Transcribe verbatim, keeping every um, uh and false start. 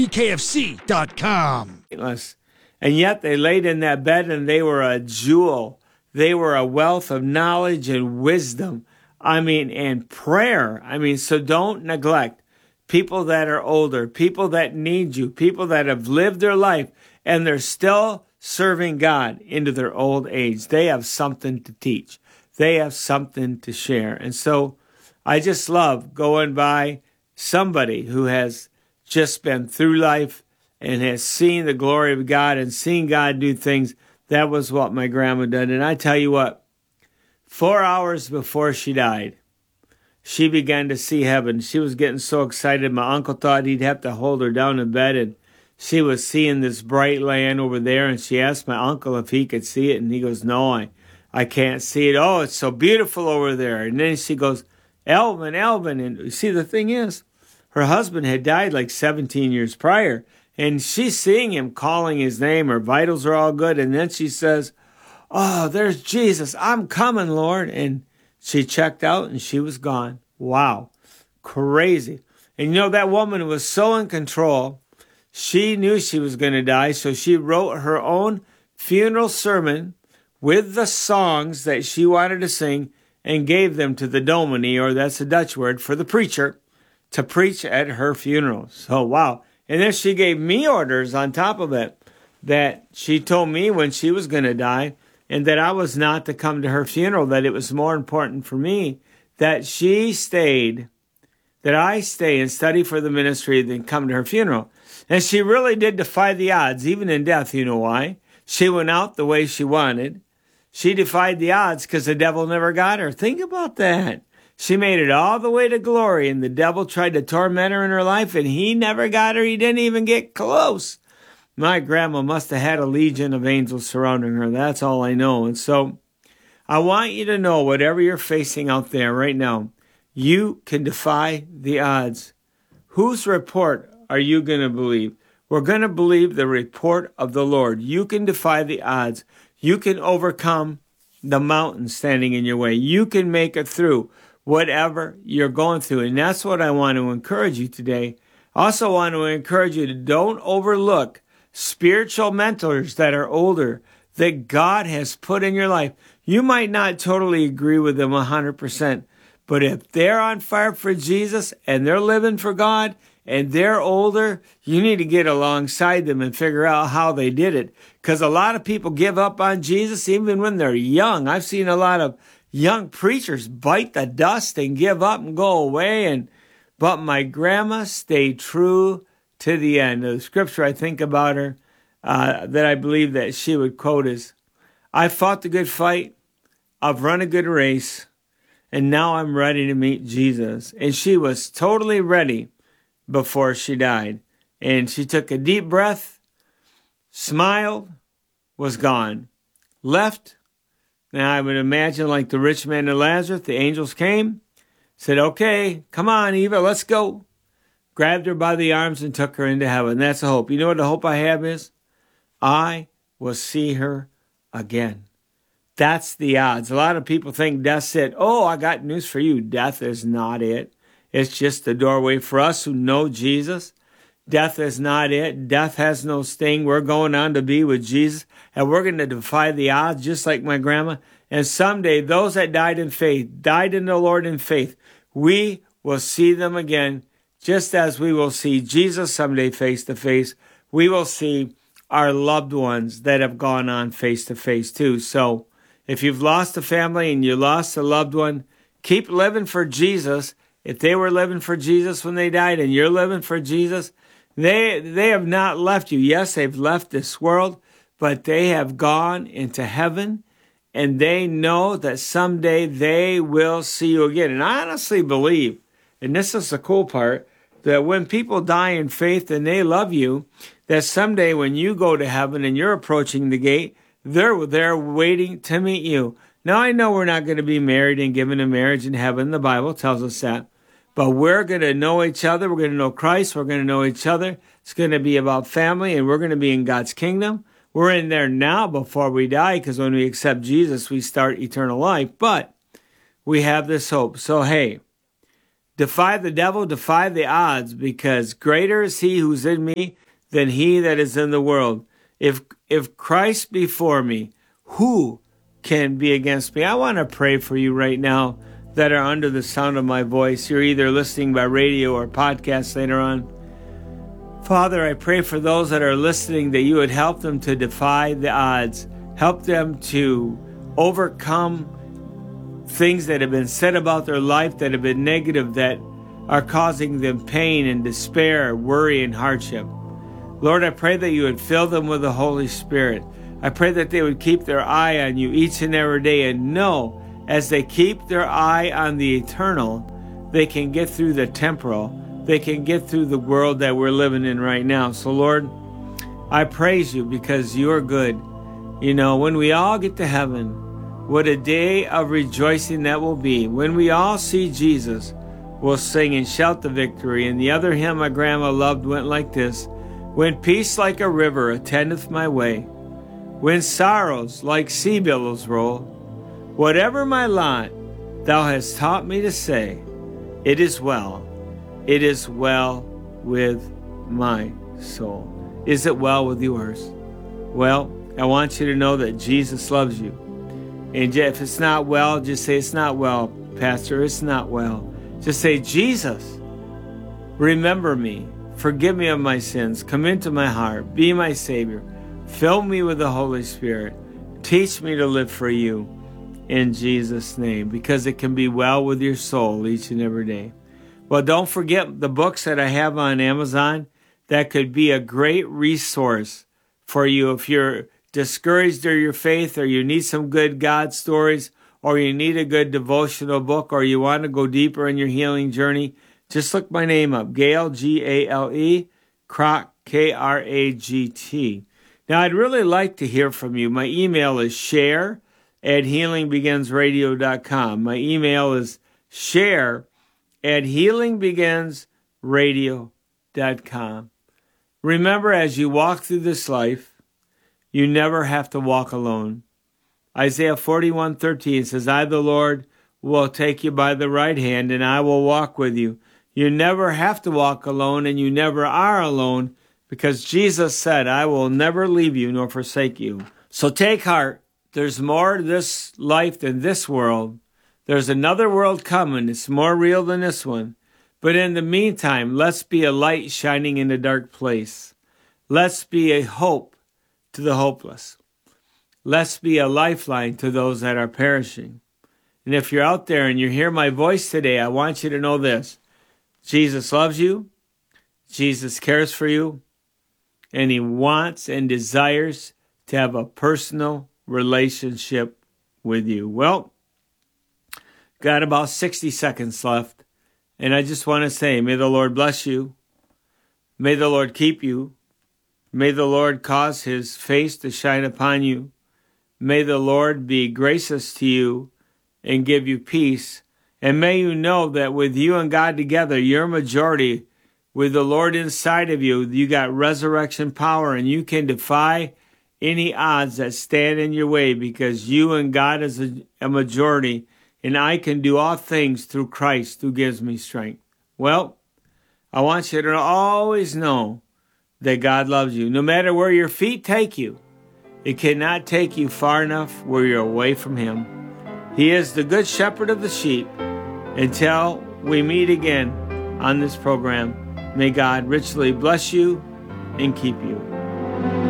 E K F C dot com. And yet they laid in that bed and they were a jewel. They were a wealth of knowledge and wisdom. I mean, and prayer. I mean, so don't neglect people that are older, people that need you, people that have lived their life and they're still serving God into their old age. They have something to teach. They have something to share. And so I just love going by somebody who has just been through life and has seen the glory of God and seen God do things. That was what my grandma did. And I tell you what, four hours before she died, she began to see heaven. She was getting so excited. My uncle thought he'd have to hold her down in bed, and she was seeing this bright land over there, and she asked my uncle if he could see it, and he goes, no, I, I can't see it. Oh, it's so beautiful over there. And then she goes, Elvin, Elvin. And you see, the thing is, her husband had died like seventeen years prior, and she's seeing him calling his name. Her vitals are all good. And then she says, oh, there's Jesus. I'm coming, Lord. And she checked out and she was gone. Wow. Crazy. And you know, that woman was so in control. She knew she was going to die. So she wrote her own funeral sermon with the songs that she wanted to sing and gave them to the dominie, or that's a Dutch word for the preacher, to preach at her funeral. So, wow. And then she gave me orders on top of it that she told me when she was going to die and that I was not to come to her funeral, that it was more important for me that she stayed, that I stay and study for the ministry than come to her funeral. And she really did defy the odds, even in death. You know why? She went out the way she wanted. She defied the odds because the devil never got her. Think about that. She made it all the way to glory, and the devil tried to torment her in her life, and he never got her. He didn't even get close. My grandma must have had a legion of angels surrounding her. That's all I know. And so I want you to know, whatever you're facing out there right now, you can defy the odds. Whose report are you going to believe? We're going to believe the report of the Lord. You can defy the odds. You can overcome the mountain standing in your way. You can make it through whatever you're going through. And that's what I want to encourage you today. I also want to encourage you to don't overlook spiritual mentors that are older that God has put in your life. You might not totally agree with them one hundred percent, but if they're on fire for Jesus and they're living for God and they're older, you need to get alongside them and figure out how they did it. Because a lot of people give up on Jesus even when they're young. I've seen a lot of young preachers bite the dust and give up and go away. And but my grandma stayed true to the end. The scripture I think about her uh, that I believe that she would quote is, I fought the good fight, I've run a good race, and now I'm ready to meet Jesus. And she was totally ready before she died. And she took a deep breath, smiled, was gone, left. Now I would imagine like the rich man and Lazarus, the angels came, said, okay, come on, Eva, let's go. Grabbed her by the arms and took her into heaven. That's the hope. You know what the hope I have is? I will see her again. That's the odds. A lot of people think death's it. Oh, I got news for you. Death is not it. It's just the doorway for us who know Jesus. Death is not it. Death has no sting. We're going on to be with Jesus, and we're going to defy the odds just like my grandma. And someday, those that died in faith, died in the Lord in faith, we will see them again, just as we will see Jesus someday face to face. We will see our loved ones that have gone on face to face too. So if you've lost a family and you lost a loved one, keep living for Jesus. If they were living for Jesus when they died and you're living for Jesus, they they have not left you. Yes, they've left this world, but they have gone into heaven, and they know that someday they will see you again. And I honestly believe, and this is the cool part, that when people die in faith and they love you, that someday when you go to heaven and you're approaching the gate, they're there waiting to meet you. Now, I know we're not going to be married and given in marriage in heaven. The Bible tells us that. But we're going to know each other. We're going to know Christ. We're going to know each other. It's going to be about family, and we're going to be in God's kingdom. We're in there now before we die, because when we accept Jesus, we start eternal life. But we have this hope. So, hey, Defy the devil, defy the odds, because greater is he who's in me than he that is in the world. If if Christ be for me, who can be against me? I want to pray for you right now that are under the sound of my voice. You're either listening by radio or podcast later on. Father, I pray for those that are listening that you would help them to defy the odds. Help them to overcome things that have been said about their life that have been negative, that are causing them pain and despair, worry and hardship. Lord, I pray that you would fill them with the Holy Spirit. I pray that they would keep their eye on you each and every day and know as they keep their eye on the eternal, they can get through the temporal. They can get through the world that we're living in right now. So, Lord, I praise you because you are good. You know, when we all get to heaven, what a day of rejoicing that will be. When we all see Jesus, we'll sing and shout the victory. And the other hymn my grandma loved went like this: when peace like a river attendeth my way, when sorrows like sea billows roll, whatever my lot, thou hast taught me to say, it is well, it is well with my soul. Is it well with yours? Well, I want you to know that Jesus loves you. And if it's not well, just say, it's not well, Pastor, it's not well. Just say, Jesus, remember me. Forgive me of my sins. Come into my heart. Be my Savior. Fill me with the Holy Spirit. Teach me to live for you in Jesus' name, because it can be well with your soul each and every day. Well, don't forget the books that I have on Amazon. That could be a great resource for you if you're discouraged in your faith, or you need some good God stories, or you need a good devotional book, or you want to go deeper in your healing journey. Just look my name up, Gale, G A L E, Kragt, K R A G T. Now, I'd really like to hear from you. My email is share at healing begins radio dot com. My email is share at healing begins radio dot com. Remember, as you walk through this life, you never have to walk alone. Isaiah forty-one thirteen says, I, the Lord, will take you by the right hand, and I will walk with you. You never have to walk alone, and you never are alone, because Jesus said, I will never leave you nor forsake you. So take heart. There's more to this life than this world. There's another world coming. It's more real than this one. But in the meantime, let's be a light shining in a dark place. Let's be a hope to the hopeless. Let's be a lifeline to those that are perishing. And if you're out there and you hear my voice today, I want you to know this. Jesus loves you. Jesus cares for you. And he wants and desires to have a personal relationship with you. Well, got about sixty seconds left. And I just want to say, may the Lord bless you. May the Lord keep you. May the Lord cause his face to shine upon you. May the Lord be gracious to you and give you peace. And may you know that with you and God together, you're a majority. With the Lord inside of you, you got resurrection power, and you can defy any odds that stand in your way, because you and God is a, a majority, and I can do all things through Christ who gives me strength. Well, I want you to always know that God loves you. No matter where your feet take you, it cannot take you far enough where you're away from him. He is the good shepherd of the sheep. Until we meet again on this program, may God richly bless you and keep you.